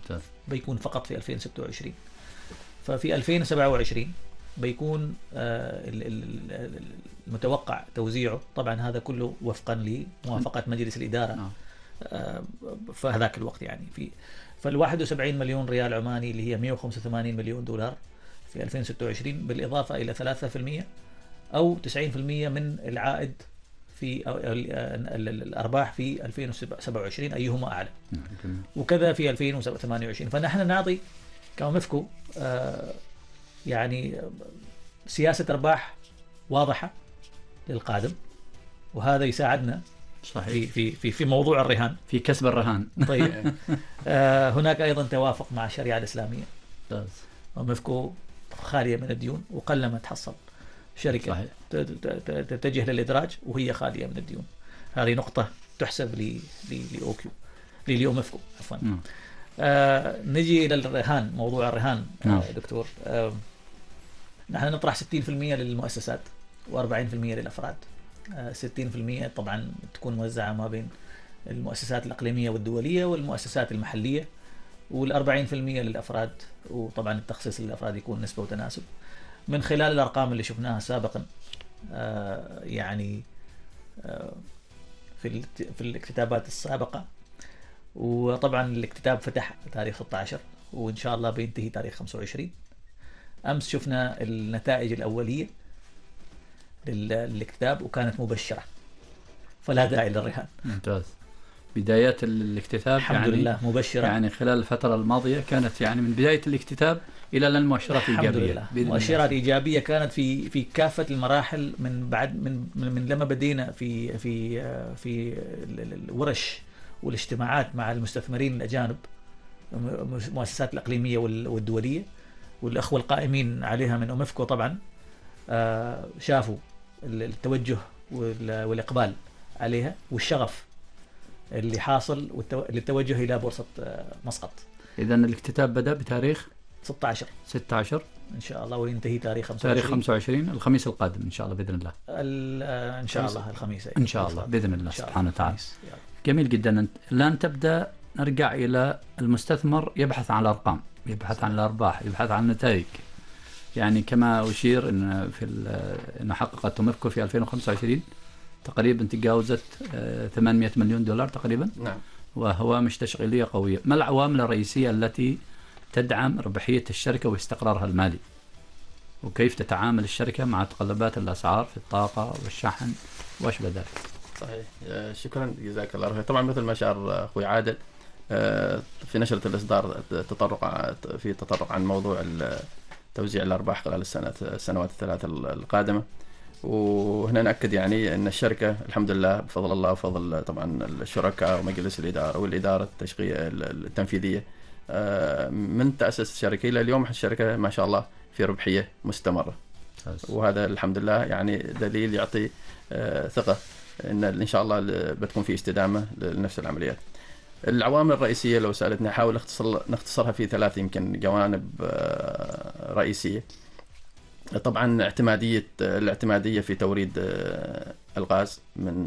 بيكون فقط في 2026. ففي 2027 بيكون المتوقع توزيعه، طبعا هذا كله وفقا لموافقة مجلس الإدارة في هذاك الوقت يعني. فال 71 مليون ريال عماني اللي هي 185 مليون دولار في 2026، بالإضافة إلى 3% أو 90% من العائد في الأرباح في 2027 أيهما أعلى، وكذا في 2028. فنحن نعطي كمفكو يعني سياسة أرباح واضحة للقادم، وهذا يساعدنا صحيح في موضوع الرهان، في كسب الرهان. طيب هناك أيضا توافق مع الشريعة الإسلامية، ومفكو خالية من الديون، وقلما تحصل شركة تتجه للإدراج وهي خالية من الديون. هذه نقطة تحسب لأوكيو ليومفكو عفوا. نجي إلى الرهان، موضوع الرهان دكتور. نحن نطرح 60% للمؤسسات و40% للأفراد. 60% طبعا تكون موزعة ما بين المؤسسات الإقليمية والدولية والمؤسسات المحلية، وال40% للأفراد، وطبعا التخصيص للأفراد يكون نسبة وتناسب. من خلال الأرقام اللي شفناها سابقا يعني في الاكتتابات السابقة، وطبعا الاكتتاب فتح تاريخ 16 وإن شاء الله بينتهي تاريخ 25. أمس شفنا النتائج الأولية للاكتتاب وكانت مبشرة، فلا داعي للرهان. ممتاز. بدايات الاكتتاب الحمد يعني لله مبشرة، يعني خلال الفترة الماضية كانت يعني من بداية الاكتتاب إلى المؤشرات الإيجابية. مؤشرات إيجابية كانت في كافة المراحل من بعد من لما بدينا في الورش والاجتماعات مع المستثمرين الأجانب، المؤسسات الإقليمية والدولية والأخوة القائمين عليها من أومفكو طبعا، شافوا التوجه والإقبال عليها والشغف اللي حاصل للتوجه إلى بورصة مسقط. إذن الاكتتاب بدأ بتاريخ 16 إن شاء الله، وينتهي تاريخ 25 الخميس القادم إن شاء الله بإذن الله. إن شاء الله الخميس إن شاء الله بإذن الله سبحانه وتعالى. جميل جدا. الآن تبدأ نرجع إلى المستثمر، يبحث عن الأرقام، يبحث عن الأرباح، يبحث عن النتائج. يعني كما أشير إن إن حققت أومفكو في 2025 تقريبا تجاوزت 800 مليون دولار تقريبا. نعم. وهو مش تشغيلية قوية. ما العوامل الرئيسية التي تدعم ربحية الشركة واستقرارها المالي؟ وكيف تتعامل الشركة مع تقلبات الأسعار في الطاقة والشحن وأشبه ذلك؟ صحيح. شكرا جزاك الله خير. طبعا مثل ما شعر أخوي عادل في نشرة الإصدار تطرق عن موضوع توزيع الأرباح خلال السنوات الثلاث القادمة. وهنا نأكد يعني أن الشركة الحمد لله بفضل الله وفضل طبعا الشركاء ومجلس الإدارة والإدارة التنفيذية من تأسيس الشركة إلى اليوم الشركة ما شاء الله في ربحية مستمرة، وهذا الحمد لله يعني دليل يعطي ثقة إن شاء الله بتكون في استدامة لنفس العمليات. العوامل الرئيسية لو سألتني أحاول نختصرها في 3 يمكن جوانب رئيسية. طبعا الاعتمادية في توريد الغاز من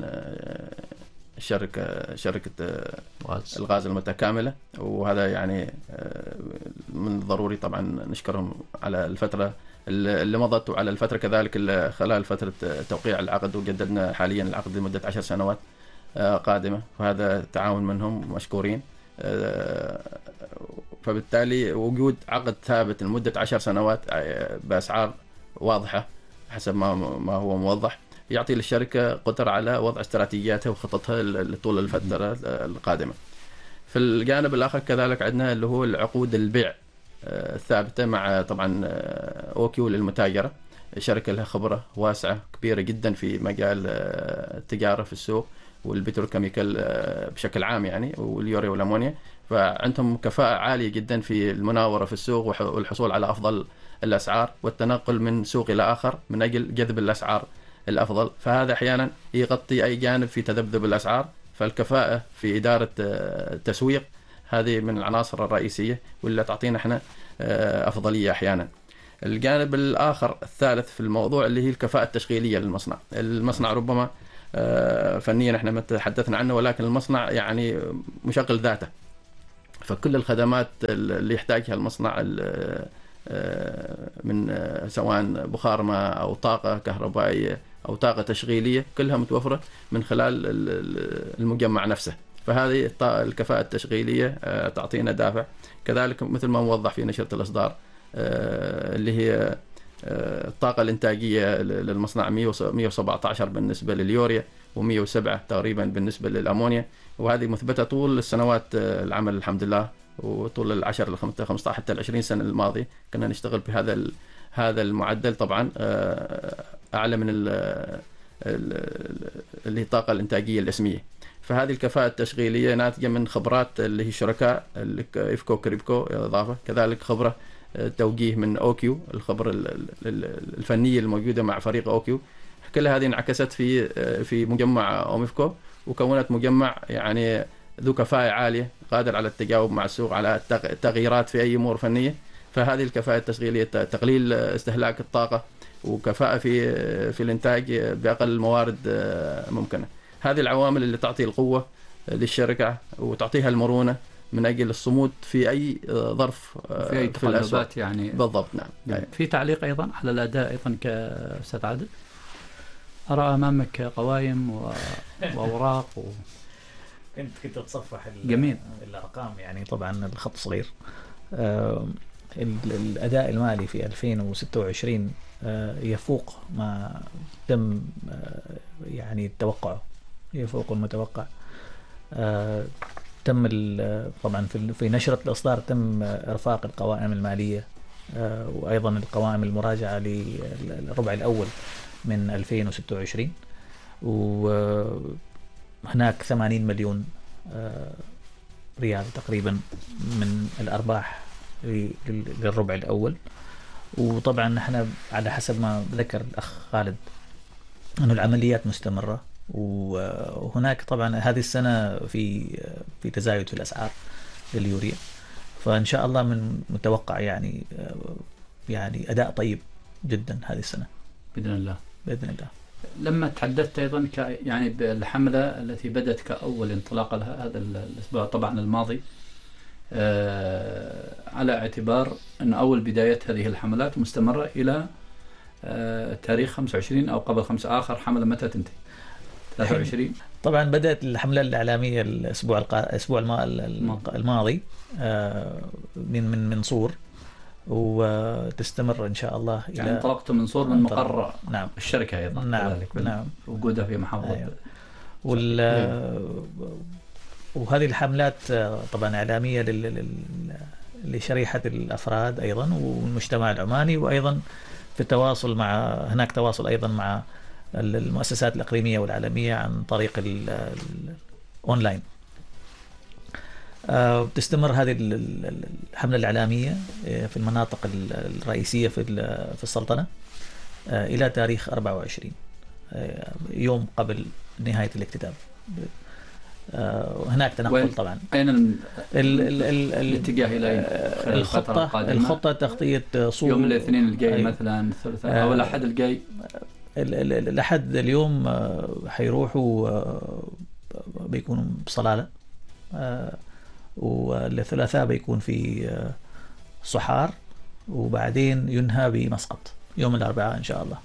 شركة الغاز المتكاملة، وهذا يعني من الضروري طبعا نشكرهم على الفترة اللي مضت وعلى الفترة كذلك خلال فترة توقيع العقد، وجددنا حاليا العقد لمدة 10 سنوات قادمة، وهذا تعاون منهم مشكورين. فبالتالي وجود عقد ثابت لمدة 10 سنوات بأسعار واضحة حسب ما هو موضح يعطي للشركة قدرة على وضع استراتيجياتها وخططها لطول الفترة القادمة. في الجانب الآخر كذلك عندنا اللي هو العقود البيع الثابتة مع طبعا أوكيو للمتاجرة، شركة لها خبرة واسعة كبيرة جدا في مجال التجارة في السوق والبتروكيميكال بشكل عام يعني، واليوريا والأمونيا، فعندهم كفاءة عالية جدا في المناورة في السوق والحصول على أفضل الأسعار والتنقل من سوق إلى آخر من أجل جذب الأسعار الأفضل. فهذا أحيانا يغطي أي جانب في تذبذب الأسعار. فالكفاءة في إدارة التسويق هذه من العناصر الرئيسية واللي تعطينا احنا أفضلية أحيانا. الجانب الآخر الثالث في الموضوع اللي هي الكفاءة التشغيلية للمصنع. المصنع ربما فنيا احنا ما تحدثنا عنه، ولكن المصنع يعني مشغل ذاته، فكل الخدمات اللي يحتاجها المصنع من سواء بخار ماء أو طاقة كهربائية أو طاقة تشغيلية كلها متوفرة من خلال المجمع نفسه. فهذه الكفاءة التشغيلية تعطينا دافع. كذلك مثل ما موضح في نشرة الإصدار اللي هي الطاقة الإنتاجية للمصنع 117 بالنسبة لليوريا و107 تقريبا بالنسبة للأمونيا، وهذه مثبتة طول السنوات العمل الحمد لله، وطول 10 ل 15 حتى ال 20 سنة الماضية كنا نشتغل بهذا المعدل. طبعا أعلى من اللي هي الطاقة الإنتاجية الإسمية. فهذه الكفاءة التشغيلية ناتجة من خبرات اللي هي الشركاء اللي إفكو كريبكو إضافة، كذلك خبرة توجيه من أوكيو، الخبرة الفنية الموجودة مع فريق أوكيو، كل هذه انعكست في مجمع أوميفكو، وكونت مجمع يعني ذو كفاءة عالية قادر على التجاوب مع السوق على التغييرات في أي أمور فنية. فهذه الكفاءة التشغيلية تقليل استهلاك الطاقة وكفاءة في الإنتاج بأقل موارد ممكنة. هذه العوامل اللي تعطي القوة للشركة وتعطيها المرونة من أجل الصمود في أي ظرف في أي تقلبات يعني. بالضبط نعم. في تعليق أيضا على الأداء أيضا كأستاذ عادل؟ أرى أمامك قوائم وأوراق كنت أتصفح جميل الأرقام، يعني طبعا الخط صغير. الأداء المالي في 2026 يفوق ما تم يعني التوقع، يفوق المتوقع. تم طبعا في نشرة الإصدار تم إرفاق القوائم المالية وأيضا القوائم المراجعة للربع الأول من 2026، وهناك 80 مليون ريال تقريبا من الأرباح للربع الأول. وطبعا نحن على حسب ما ذكر الأخ خالد أنه العمليات مستمرة، وهناك طبعا هذه السنة في تزايد في الأسعار لليوريا، فإن شاء الله من متوقع يعني أداء طيب جدا هذه السنة بإذن الله. بإذن الله. لما تحدثت أيضا يعني بالحملة التي بدأت كأول انطلاقة لها هذا الأسبوع طبعا الماضي، على اعتبار أن أول بداية هذه الحملات مستمرة إلى تاريخ 25 أو قبل 5 آخر حملة متى تنتهي؟ 23. طبعا بدأت الحملة الإعلامية الأسبوع الماضي من صور، وتستمر إن شاء الله يعني انطلقت من صور من مقر نعم الشركة أيضا. نعم وجودها في محافظة. أيوة. وهذه الحملات طبعا إعلامية لشريحة الأفراد أيضا والمجتمع العماني، وأيضا في التواصل هناك تواصل أيضا مع المؤسسات الإقليمية والعالمية عن طريق الأونلاين. تستمر هذه الحملة الإعلامية في المناطق الرئيسية في السلطنة إلى تاريخ 24 يوم قبل نهاية الاكتتاب. هناك تنقل طبعا. أين الاتجاه إلى الخطة تغطية صور يوم الاثنين الجاي مثلا، الثلاثاء أو الأحد الجاي؟ الأحد اليوم حيروحوا بيكونوا بصلالة، والثلاثاء بيكون في صحار، وبعدين ينهى بمسقط يوم الأربعاء إن شاء الله.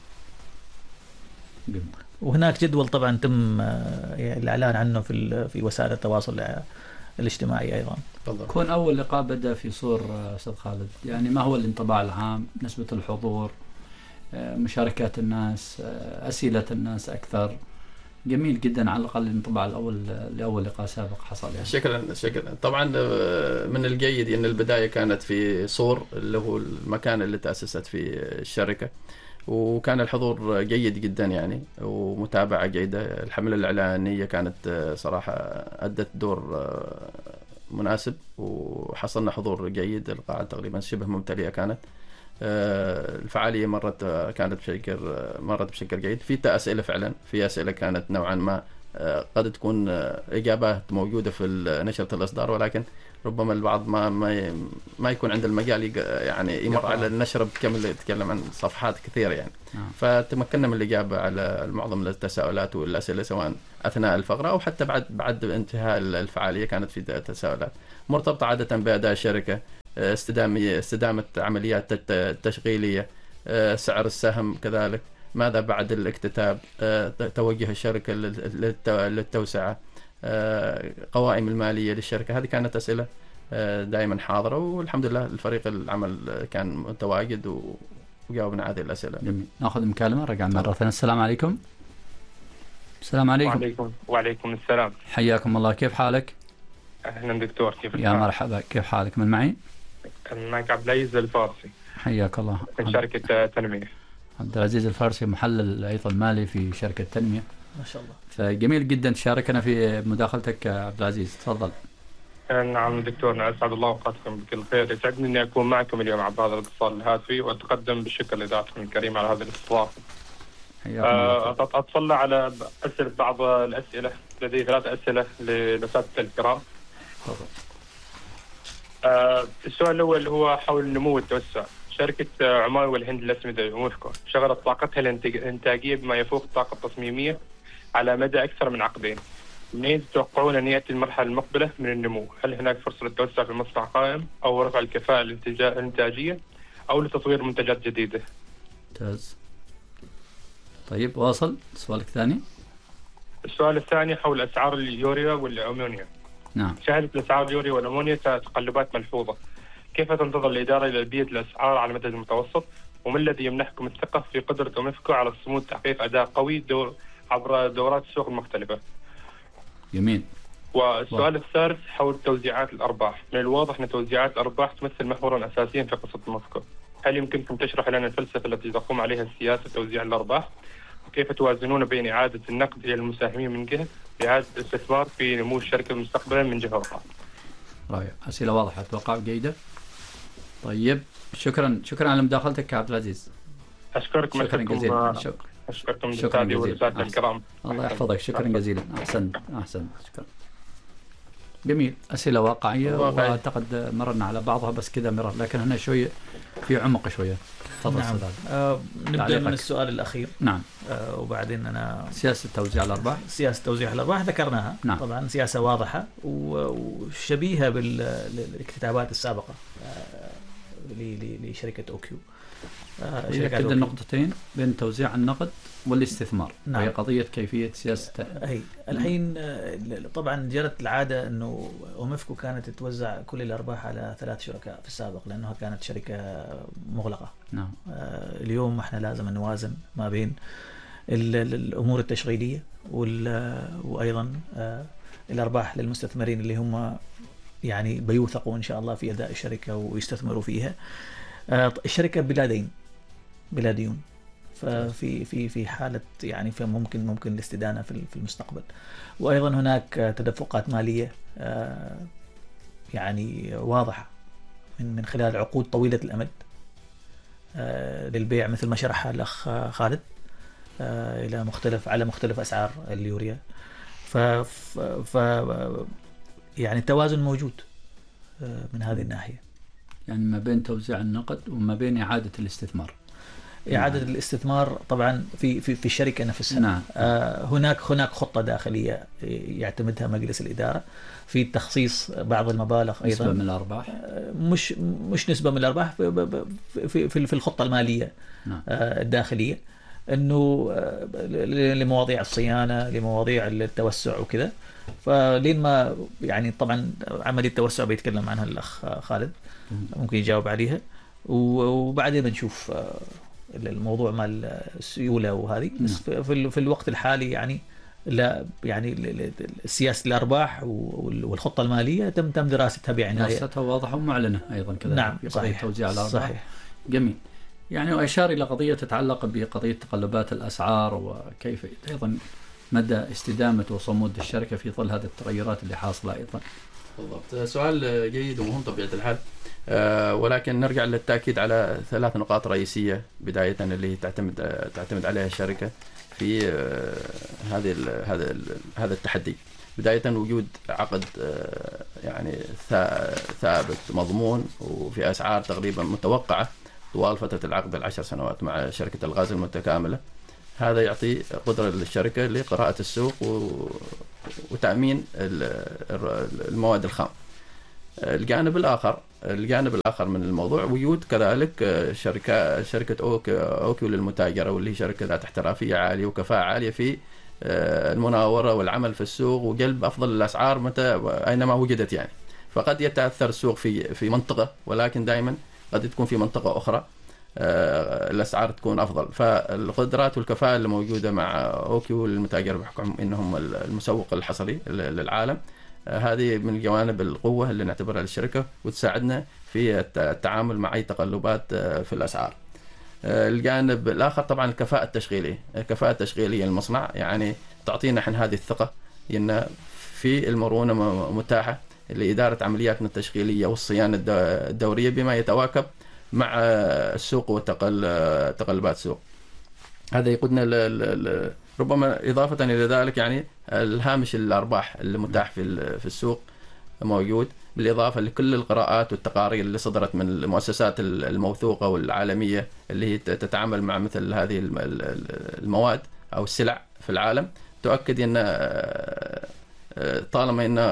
وهناك جدول طبعا تم الإعلان عنه في وسائل التواصل الاجتماعي أيضا. كون أول لقاء بدأ في صور أستاذ خالد، يعني ما هو الانطباع العام؟ نسبة الحضور، مشاركات الناس، أسئلة الناس أكثر؟ جميل جدا على الأقل الانطباع الأول لأول لقاء سابق حصل يعني. شكرا. طبعا من الجيد أن البداية كانت في صور اللي هو المكان اللي تأسست فيه الشركة، وكان الحضور جيد جدا يعني ومتابعة جيدة. الحملة الإعلانية كانت صراحة أدت دور مناسب، وحصلنا حضور جيد. القاعة تقريبا شبه ممتلئة كانت. الفعالية كانت بشكل جيد. في أسئلة فعلا، في أسئلة كانت نوعا ما قد تكون إجابات موجودة في نشرة الإصدار، ولكن ربما البعض ما ما يكون عند المجال يعني يمر على النشر بكامل، يتكلم عن صفحات كثيرة يعني. فتمكنا من الإجابة على معظم التساؤلات والأسئلة، سواء أثناء الفقرة أو حتى بعد انتهاء الفعالية. كانت في تساؤلات مرتبطة عادة بأداء الشركة، استدامة عمليات التشغيلية، سعر السهم كذلك، ماذا بعد الاكتتاب، توجه الشركة للتوسعة، قوائم المالية للشركة. هذه كانت أسئلة دائما حاضرة، والحمد لله الفريق العمل كان متواجد وجاوبنا هذه الأسئلة. جميل. نأخذ مكالمة، رجع مرة ثانية. السلام عليكم. السلام عليكم. وعليكم السلام. حياكم الله، كيف حالك؟ أهلا دكتور، كيف الحال؟ يا مرحبا، كيف حالك؟ من معي؟ معك عبد العزيز الفارسي. حياك الله. من شركة تنمية. عبد العزيز الفارسي محلل أيضا مالي في شركة تنمية. ما شاء الله. فجميل جدا تشاركنا في مداخلتك عبد العزيز، تفضل. نعم دكتور، أسعد الله أوقاتكم بكل خير. يسعدني أني أكون معكم اليوم عبر هذا الاتصال الهاتفي، وأتقدم بالشكر لإذاعتكم الكريمة على هذه الاستضافة. أطلع على أسئلة بعض الأسئلة. لدي 3 أسئلة للأساتذة الكرام. تفضل. السؤال الأول هو حول النمو والتوسع. شركة عمان والهند الأسمدة ومفكو شغلت طاقتها الإنتاجية بما يفوق الطاقة التصميمية على مدى أكثر من عقدين. منين تتوقعون أن يأتي المرحلة المقبلة من النمو؟ هل هناك فرصة للتوسع في مصنع قائم، أو رفع الكفاءة الإنتاجية، أو لتطوير منتجات جديدة؟ ممتاز. طيب واصل. السؤال الثاني. السؤال الثاني حول أسعار اليوريا والأمونيا. نعم. شهدت الأسعار اليوريا والأمونيا تقلبات ملحوظة. كيف تنتظر الإدارة لتلبية الأسعار على المدى المتوسط؟ وما الذي يمنحكم الثقة في قدرة أوميفكو على الصمود تحقيق أداء قوي عبر دورات السوق المختلفة؟ جميل. والسؤال الثالث حول توزيعات الأرباح. من الواضح أن توزيعات الأرباح تمثل محورا أساسيا في قصة أوميفكو. هل يمكنكم تشرح لنا الفلسفة التي تقوم عليها السياسة توزيع الأرباح؟ وكيف توازنون بين إعادة النقد إلى المساهمين من جهة وإعادة الاستثمار في نمو الشركة مستقبلا من جهة أخرى؟ رائع، أسئلة واضحة، أتوقع جيدة. طيب شكرا على مداخلتك يا عبد العزيز. أشكرك. شكرا جزيلا. أشكركم شكرا جزيلا الكرام. الله يحفظك. شكرا جزيلا. أحسن. شكرا. جميل. أسئلة واقعية، وأعتقد مررنا على بعضها بس كذا مرر، لكن هنا شوية في عمق شوية. تفضل. نعم. نبدأ من السؤال الأخير. نعم. وبعدين أنا سياسة توزيع الأرباح. سياسة توزيع الأرباح ذكرناها. نعم. طبعا سياسة واضحة وشبيهة بالاكتتابات السابقة لشركة أوكيو. يأكد النقطتين بين توزيع النقد والاستثمار. نعم. وهي قضية كيفية سياسة. الحين طبعا جرت العادة أنه أوميفكو كانت تتوزع كل الأرباح على 3 شركاء في السابق، لأنها كانت شركة مغلقة. نعم. اليوم احنا لازم نوازن ما بين الأمور التشغيلية وأيضا الأرباح للمستثمرين اللي هم يعني بيوثقوا إن شاء الله في أداء الشركة ويستثمروا فيها. الشركة بلا ديون، ففي حالة يعني فممكن الاستدانة في المستقبل. وأيضا هناك تدفقات مالية يعني واضحة من خلال عقود طويلة الأمد للبيع، مثل ما شرحها الأخ خالد، على مختلف أسعار اليوريا. ف يعني التوازن موجود من هذه الناحية، يعني ما بين توزيع النقد وما بين إعادة الاستثمار. إعادة الاستثمار طبعا في الشركة نفسها. نعم. هناك خطة داخلية يعتمدها مجلس الإدارة في تخصيص بعض المبالغ أيضا. نسبة من الأرباح. مش نسبة من الأرباح، في الخطة المالية. نعم. الداخلية، أنه لمواضيع الصيانة، لمواضيع التوسع وكذا. فلين ما يعني طبعا عملية التوسع بيتكلم عنها الأخ خالد، ممكن يجاوب عليها، وبعدين بنشوف الموضوع مال السيولة وهذه. بس في الوقت الحالي يعني لا، يعني سياسة الأرباح والخطة المالية تم دراستها بعناية. دراستها واضحة ومعلنة أيضا كذا. نعم. في صحيح. توزيع الأرباح. صحيح. جميل. يعني وأشار إلى قضية تتعلق بقضية تقلبات الأسعار، وكيف أيضا مدى استدامة وصمود الشركة في ظل هذه التغيرات اللي حاصلة أيضا. بالضبط. سؤال جيد ومهم طبيعة الحال. ولكن نرجع للتأكيد على 3 نقاط رئيسية بداية اللي تعتمد عليها الشركة في هذا التحدي. بداية وجود عقد يعني ثابت مضمون وفي أسعار تقريبا متوقعة طوال فترة العقد 10 سنوات مع شركة الغاز المتكاملة. هذا يعطي قدرة للشركة لقراءة السوق وتأمين المواد الخام. الجانب الآخر من الموضوع وجود كذلك شركة أوكيو للمتاجرة، واللي هي شركة ذات احترافية عالية وكفاءة عالية في المناورة والعمل في السوق وجلب أفضل الأسعار متى أينما وجدت يعني. فقد يتأثر السوق في منطقة، ولكن دائما قد تكون في منطقة أخرى الأسعار تكون أفضل. فالقدرات والكفاءة اللي موجودة مع أوكيو للمتاجرة بحكم إنهم المسوق الحصري للعالم، هذه من جوانب القوة اللي نعتبرها للشركة وتساعدنا في التعامل مع أي تقلبات في الأسعار. الجانب الآخر طبعا الكفاءة التشغيلية للمصنع، يعني تعطينا احنا هذه الثقة إن في المرونة متاحة لإدارة عملياتنا التشغيلية والصيانة الدورية بما يتواكب مع السوق وتقلبات السوق. هذا يقودنا ربما إضافة إلى ذلك يعني الهامش الأرباح اللي متاح في السوق موجود، بالإضافة لكل القراءات والتقارير اللي صدرت من المؤسسات الموثوقة والعالمية اللي هي تتعامل مع مثل هذه المواد أو السلع في العالم، تؤكد أن طالما أن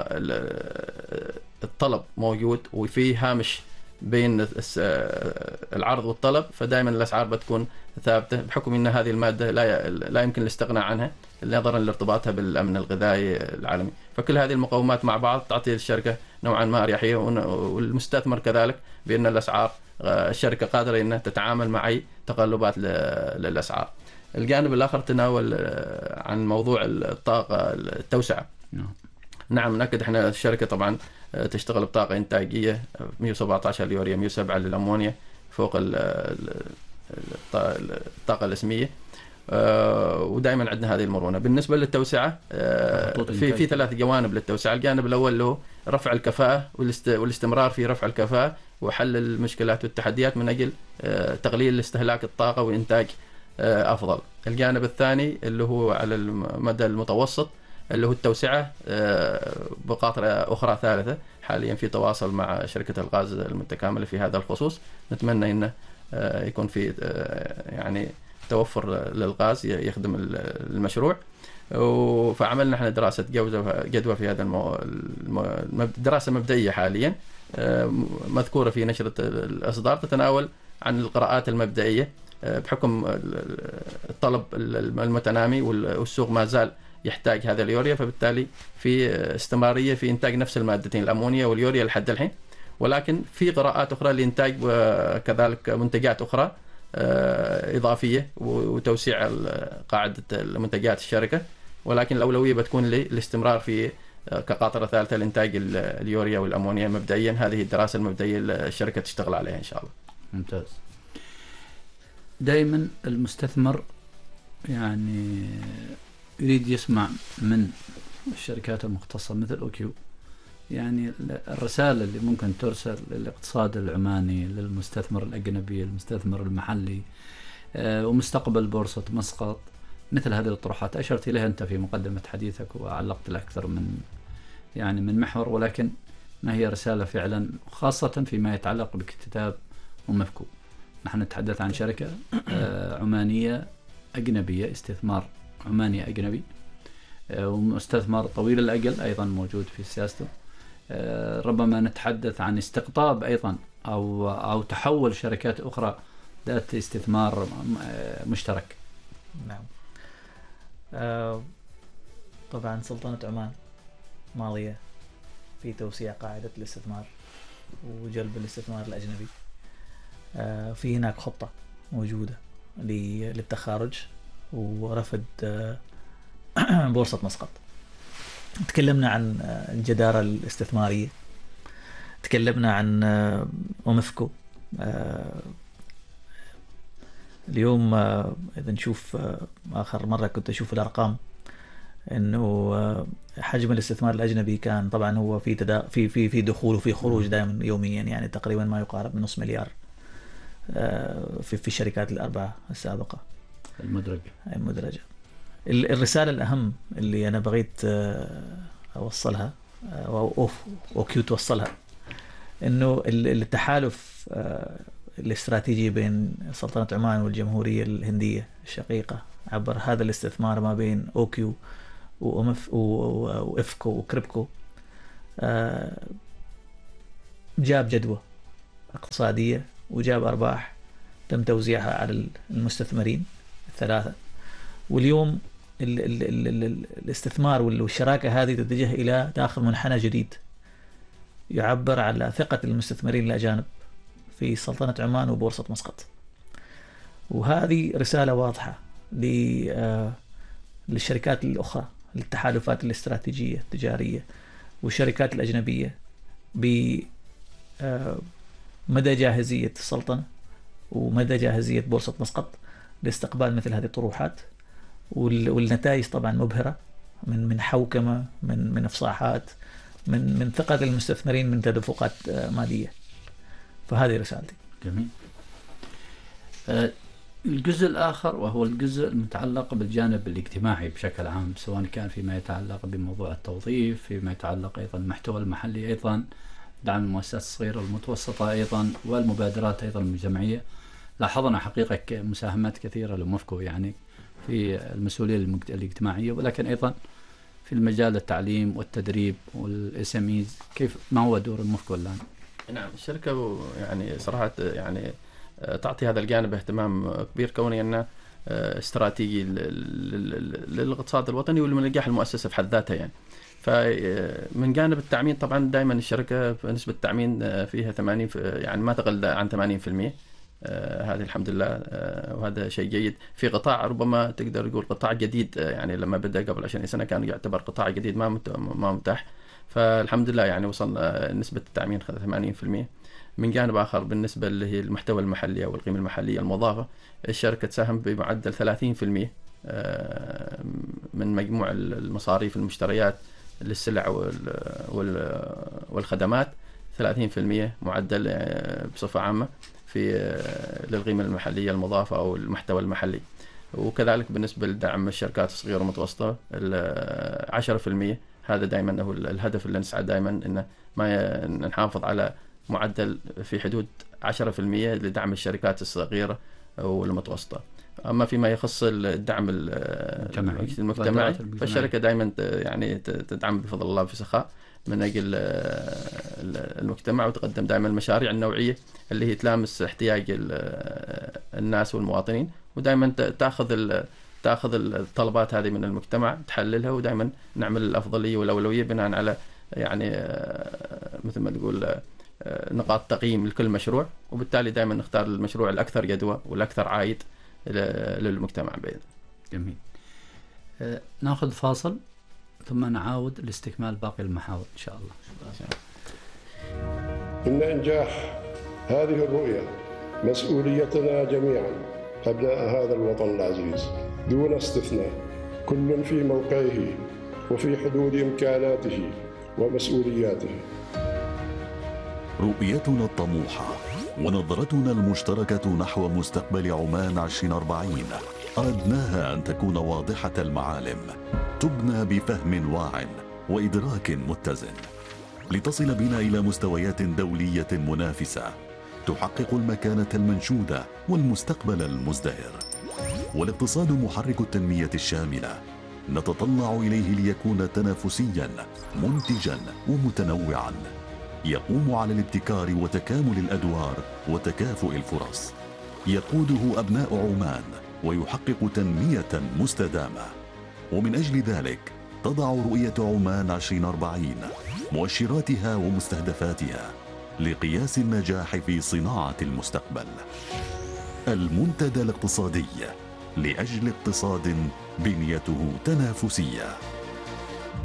الطلب موجود وفي هامش بين العرض والطلب، فدائما الأسعار بتكون ثابتة بحكم أن هذه المادة لا يمكن الاستغناء عنها نظرا لارتباطها بالأمن الغذائي العالمي. فكل هذه المقومات مع بعض تعطي الشركة نوعا ما أريحية، والمستثمر كذلك بأن الأسعار الشركة قادرة أنها تتعامل مع أي تقلبات للأسعار. الجانب الآخر تناول عن موضوع الطاقة التوسعة. نعم نأكد احنا الشركة طبعا تشتغل بطاقة إنتاجية 117 اليوريا 107 للأمونيا فوق الطاقة الاسمية، ودائما عندنا هذه المرونة. بالنسبة للتوسعة في 3 جوانب للتوسعة. الجانب الأول له رفع الكفاءة والاستمرار في رفع الكفاءة وحل المشكلات والتحديات من أجل تقليل استهلاك الطاقة وإنتاج أفضل. الجانب الثاني اللي هو على المدى المتوسط اللي هو التوسعة بقاطرة أخرى ثالثة، حاليا في تواصل مع شركة الغاز المتكاملة في هذا الخصوص. نتمنى أنه يكون في يعني توفر للغاز يخدم المشروع. فعملنا احنا دراسة جدوى في هذا دراسة مبدئية حاليا مذكورة في نشرة الإصدار، تتناول عن القراءات المبدئية بحكم الطلب المتنامي والسوق ما زال يحتاج هذا اليوريا، فبالتالي في استمرارية في إنتاج نفس المادتين الأمونيا واليوريا لحد الحين، ولكن في قراءات أخرى لإنتاج كذلك منتجات أخرى إضافية وتوسيع قاعدة المنتجات الشركة، ولكن الأولوية بتكون للاستمرار في كقاطرة ثالثة لإنتاج اليوريا والأمونيا مبدئيا. هذه الدراسة المبدئية الشركة تشتغل عليها إن شاء الله. ممتاز. دائما المستثمر يعني يريد يسمع من الشركات المختصة مثل أوكيو يعني الرسالة اللي ممكن ترسل للاقتصاد العماني، للمستثمر الأجنبي، المستثمر المحلي، ومستقبل بورصة مسقط، مثل هذه الطروحات أشرت إليها أنت في مقدمة حديثك وعلقت الأكثر من محور، ولكن ما هي رسالة فعلا خاصة فيما يتعلق باكتتاب ومفكو؟ نحن نتحدث عن شركة عمانية أجنبية، استثمار عماني أجنبي، ومستثمر طويل الأجل أيضا موجود في سياسته. ربما نتحدث عن استقطاب أيضا أو تحول شركات أخرى ذات استثمار مشترك. نعم. طبعا سلطنة عمان ماضية في توسيع قاعدة الاستثمار وجلب الاستثمار الأجنبي. في هناك خطة موجودة للتخارج ورفض بورصة مسقط. تكلمنا عن الجدارة الاستثمارية، تكلمنا عن أومفكو. اليوم إذا نشوف آخر مرة كنت أشوف الأرقام إنه حجم الاستثمار الأجنبي كان طبعا هو في دخول وفي خروج دائما يوميا، يعني تقريبا ما يقارب من نصف مليار في الشركات الأربعة السابقة المدرجة. الرسالة الأهم اللي أنا بغيت وصلها أو أوكيو توصلها، إنه التحالف الاستراتيجي بين سلطنة عمان والجمهورية الهندية الشقيقة عبر هذا الاستثمار ما بين أوكيو وإفكو وكريبكو جاب جدوى اقتصادية وجاب أرباح تم توزيعها على المستثمرين الثلاثة. واليوم الاستثمار والشراكة هذه تتجه إلى داخل منحنى جديد يعبر على ثقة المستثمرين الأجانب في سلطنة عمان وبورصة مسقط. وهذه رسالة واضحة للشركات الأخرى، للتحالفات الاستراتيجية التجارية والشركات الأجنبية بمدى جاهزية السلطنة ومدى جاهزية بورصة مسقط لاستقبال مثل هذه الطروحات. والنتائج طبعا مبهرة من حوكمة، من إفصاحات، من ثقة المستثمرين، من تدفقات مالية. فهذه رسالتي. جميل. الجزء الآخر وهو الجزء المتعلق بالجانب الاجتماعي بشكل عام، سواء كان فيما يتعلق بموضوع التوظيف، فيما يتعلق أيضا المحتوى المحلي، أيضا دعم المؤسسات الصغيرة والمتوسطة أيضا، والمبادرات أيضا الجمعية. لاحظنا حقيقة مساهمات كثيرة لمفكو يعني في المسؤولية الاجتماعية، ولكن أيضا في المجال التعليم والتدريب والSMEs. كيف ما هو دور المفكو الآن؟ نعم، الشركة يعني صراحة يعني تعطي هذا الجانب اهتمام كبير، كوني أنه استراتيجي للاقتصاد الوطني ولنجاح المؤسسة في حد ذاتها يعني. فمن جانب التأمين طبعا دائما الشركة نسبة التأمين فيها 80 يعني ما تقل عن 80%. هذه الحمد لله، وهذا شيء جيد في قطاع ربما تقدر تقول قطاع جديد، يعني لما بدأ قبل 20 سنة كان يعتبر قطاع جديد ما متاح. فالحمد لله يعني وصلنا نسبة التأمين 80%. من جانب آخر بالنسبة اللي هي المحتوى المحلي أو القيمة المحلية المضافة، الشركة تساهم بمعدل 30% من مجموع المصاريف المشتريات للسلع والخدمات، 30% معدل بصفة عامة في للقيمة المحلية المضافة أو المحتوى المحلي. وكذلك بالنسبة لدعم الشركات الصغيرة والمتوسطة 10%. هذا دائما هو الهدف اللي نسعى دائما إنه ما نحافظ على معدل في حدود 10% لدعم الشركات الصغيرة والمتوسطة. أما فيما يخص الدعم المجتمعي فالشركة دائما يعني تدعم بفضل الله في سخاء من أجل المجتمع، وتقدم دائما المشاريع النوعية اللي هي تلامس احتياج الناس والمواطنين، ودائما تأخذ الطلبات هذه من المجتمع تحللها، ودائما نعمل الأفضلية والأولوية بناء على يعني مثل ما تقول نقاط تقييم لكل مشروع، وبالتالي دائما نختار المشروع الأكثر جدوى والأكثر عائد للمجتمع بإذن. جميل. ناخذ فاصل ثم نعاود لاستكمال باقي المحاور إن شاء الله. إن إنجاح هذه الرؤية مسؤوليتنا جميعا أبناء هذا الوطن العزيز دون استثناء، كل في موقعه وفي حدود إمكاناته ومسؤولياته. رؤيتنا الطموحة ونظرتنا المشتركة نحو مستقبل عمان 2040 أردناها أن تكون واضحة المعالم، تبنى بفهم واع وإدراك متزن، لتصل بنا إلى مستويات دولية منافسة تحقق المكانة المنشودة والمستقبل المزدهر. والاقتصاد محرك التنمية الشاملة نتطلع إليه ليكون تنافسيا منتجا ومتنوعا، يقوم على الابتكار وتكامل الأدوار وتكافؤ الفرص، يقوده أبناء عمان ويحقق تنمية مستدامة. ومن أجل ذلك تضع رؤية عمان 2040 مؤشراتها ومستهدفاتها لقياس النجاح في صناعة المستقبل. المنتدى الاقتصادي لأجل اقتصاد بنيته تنافسية.